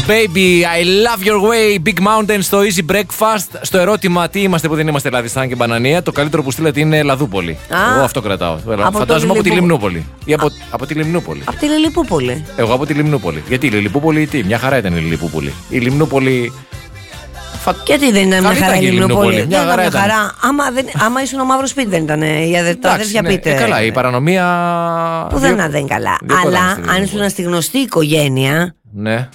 Baby, I love your way. Big Mountain στο Easy Breakfast. Στο ερώτημα τι είμαστε που δεν είμαστε Λαδιστάν και Μπανανία, το καλύτερο που στείλετε είναι Λαδούπολη. Εγώ αυτό κρατάω. Φαντάζομαι από τη Λιμνούπολη. Ή από τη Λιμνούπολη. Από τη Λιλιπούπολη. Εγώ από τη Λιμνούπολη. Γιατί η Λιλιπούπολη τι, μια χαρά ήταν η Λιλιπούπολη. Η Λιμνούπολη. Και τι δεν ήταν μια χαρά η Λιμνούπολη. Μια χαρά. Άμα ήσουν ο Μαύρος Σπίτι δεν ήταν. Τα αδέρφια Πίτερ. Καλά, η παρανομία. Που δεν είναι καλά. Αλλά αν ήσουν στη γνωστή οικογένεια. Ναι.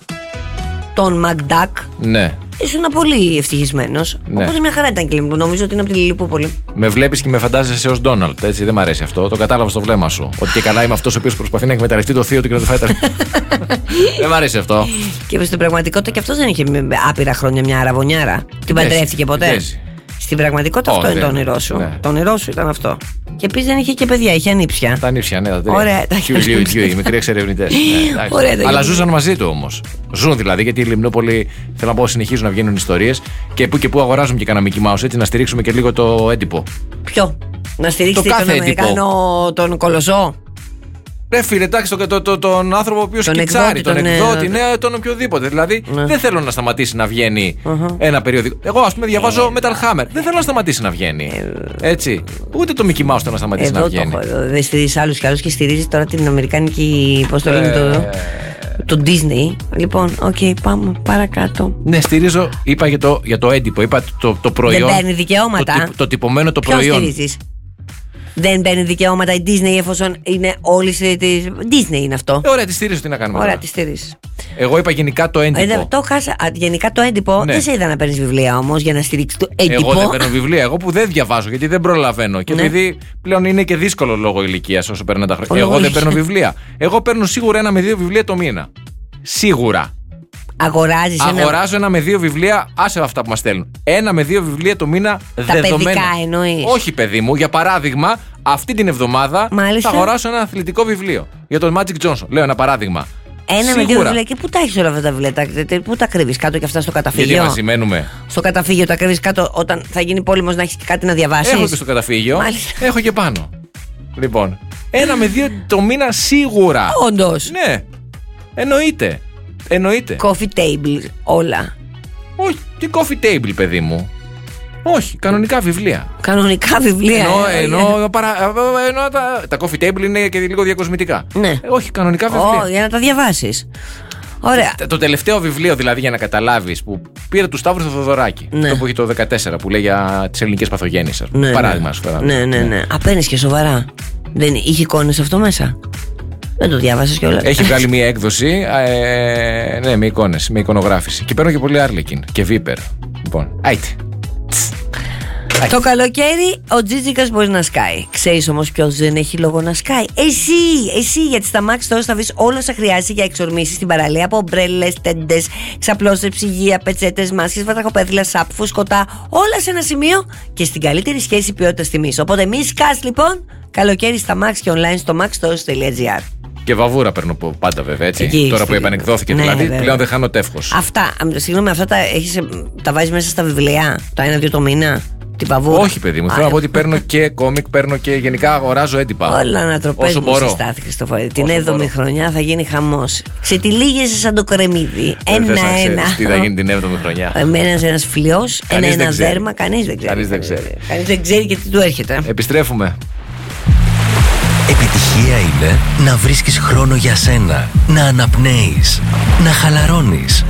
Τον Μακντάκ. Ναι. Ήσουν πολύ ευτυχισμένος. Ναι. Οπότε μια χαρά ήταν και νομίζω ότι είναι από τη Λιλιπούπολη. Με βλέπεις και με φαντάζεσαι ως Ντόναλντ. Έτσι, δεν μ' αρέσει αυτό. Το κατάλαβα στο βλέμμα σου. Ότι και καλά είμαι αυτός ο οποίος προσπαθεί να εκμεταλλευτεί το θείο του και να του φάει τα. Δεν μ' αρέσει αυτό. Και στην πραγματικότητα και αυτός δεν είχε άπειρα χρόνια μια αραβωνιάρα. Την παντρεύτηκε ποτέ. Στην πραγματικότητα αυτό είναι το όνειρό σου. Ναι. Το όνειρό σου ήταν αυτό. Και επίσης δεν είχε και παιδιά, είχε ανήψια. Τα ανήψια, ναι, τα τρία. Ωραία. Οι μικροί εξερευνητές. Αλλά ζούσαν μαζί του όμως. Ζουν δηλαδή, γιατί η Λιμνούπολη, θέλω να πω, συνεχίζουν να βγαίνουν ιστορίες και που και που αγοράζουμε και κανένα Mickey Mouse, έτσι να στηρίξουμε και λίγο το έντυπο. Ποιο? Να στηρίξετε τον Αμερικάνο, τον Κολοσσό. Ρε φίλε, εντάξει, τον άνθρωπο ο οποίος σκιτσάρει, τον εκδότη, ναι, τον οποιοδήποτε. Δηλαδή, δεν θέλω να σταματήσει να βγαίνει ένα περιοδικό. Εγώ, ας πούμε, διαβάζω Metal Hammer. Δεν θέλω να σταματήσει να βγαίνει. Έτσι. Ούτε το Mickey Mouse θέλω να σταματήσει να βγαίνει. Δεν στηρίζει άλλους κι άλλους και στηρίζει τώρα την αμερικάνικη. Πώς το λένε το Disney. Λοιπόν, πάμε παρακάτω. Ναι, στηρίζω, είπα για το έντυπο. Είπα το προϊόν. Δεν παίρνει δικαιώματα. Το τυπωμένο το προϊόν. Ποιο στηρίζεις? Δεν παίρνει δικαιώματα η Disney εφόσον είναι όλη τη. Disney είναι αυτό. Ωραία, τη στηρίζω, τι να κάνουμε. Ωραία, τη στηρίζει. Εγώ είπα γενικά το έντυπο. Γενικά το έντυπο. Ναι. Δεν σε είδα να παίρνει βιβλία όμως για να στηρίξει το έντυπο. Εγώ δεν παίρνω βιβλία. Εγώ που δεν διαβάζω γιατί δεν προλαβαίνω. Και επειδή πλέον είναι και δύσκολο λόγω ηλικίας όσο παίρνουν τα χρόνια. Εγώ δεν παίρνω βιβλία. Εγώ παίρνω σίγουρα 1 με 2 βιβλία το μήνα. Σίγουρα. Αγοράζω 1 με 2 βιβλία, άσε αυτά που μας στέλνουν. 1 με 2 βιβλία το μήνα δεδομένα. Τα παιδικά εννοείς? Όχι, παιδί μου. Για παράδειγμα, αυτή την εβδομάδα θα αγοράσω ένα αθλητικό βιβλίο για τον Magic Johnson. Λέω ένα παράδειγμα. 1 με 2 βιβλία. Και πού τα έχεις όλα αυτά τα βιβλία? Πού τα κρύβεις κάτω και αυτά στο καταφύγιο? Γιατί μαζεμένουμε. Στο καταφύγιο τα κρύβεις κάτω όταν θα γίνει πόλεμος να έχεις και κάτι να διαβάσεις? Έχω και στο καταφύγιο. Μάλιστα. Έχω και πάνω. Λοιπόν, 1 με 2 το μήνα σίγουρα. Όντως. Ναι. Εννοείται. Coffee table, όλα. Όχι, τι coffee table, παιδί μου. Όχι, κανονικά βιβλία. Κανονικά βιβλία. Ενώ τα coffee table είναι και λίγο διακοσμητικά. Ναι. Όχι, κανονικά βιβλία. Για να τα διαβάσεις. Ωραία. Το τελευταίο βιβλίο, δηλαδή, για να καταλάβεις, που πήρε του Σταύρου στο Θοδωράκι. Ναι. Το που έχει το 14 που λέει για τις ελληνικές παθογένειες. Ναι, παράδειγμα. Ναι. Απένες και σοβαρά. Δεν είχε εικόνες αυτό μέσα? Δεν το διάβασες κιόλας? Έχει βγάλει μία έκδοση με εικόνες, με εικονογράφηση. Και παίρνω και πολύ Άρλεκιν και Βίπερ. Λοιπόν, άιτε. Το καλοκαίρι ο Τζίτζικας μπορεί να σκάει. Ξέρεις όμως ποιος δεν έχει λόγο να σκάει? Εσύ, γιατί στα Max Stores θα βρεις όλα όσα χρειάζεσαι για εξορμήσεις στην παραλία. Από ομπρέλες, τέντες, ξαπλώστερ, ψυγεία, πετσέτες, μάσκες, βατραχοπέδιλα, σαπ, φουσκωτά. Όλα σε ένα σημείο και στην καλύτερη σχέση ποιότητας τιμής. Οπότε μη σκάς λοιπόν. Καλοκαίρι στα Max και online στο maxstores.gr. Και βαβούρα παίρνω πάντα, βέβαια, έτσι. Τώρα που επανεκδόθηκε, δηλαδή, βέβαια. Πλέον δεν χάνω τεύχος. Αυτά, συγγνώμη, αυτά τα βάζεις μέσα στα βιβλία, το 1-2 το μήνα, την βαβούρα? Όχι, παιδί μου, θέλω να πω ότι παίρνω και κόμικ, παίρνω και γενικά αγοράζω έντυπα. Όλα ανατροπές μου συστάθη, Χριστόφορε. Την 7η χρονιά θα γίνει χαμός. Ξετυλίγεσαι σαν το κρεμμύδι. Ένα-ένα. Τι θα γίνει την 7η χρονιά? Ένας φλοιός, ένα δέρμα, κανείς δεν ξέρει. Κανείς δεν ξέρει και τι του έρχεται. Επιστρέφουμε. Επιτυχία είναι να βρίσκεις χρόνο για σένα, να αναπνέεις, να χαλαρώνεις,